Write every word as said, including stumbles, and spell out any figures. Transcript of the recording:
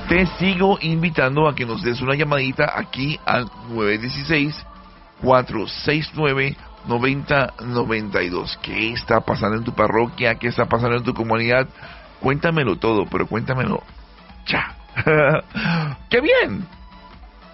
te sigo invitando a que nos des una llamadita aquí al nueve uno seis, cuatro seis nueve, nueve cero nueve dos. ¿Qué está pasando en tu parroquia? ¿Qué está pasando en tu comunidad? Cuéntamelo todo, pero cuéntamelo ya. ¡Qué bien!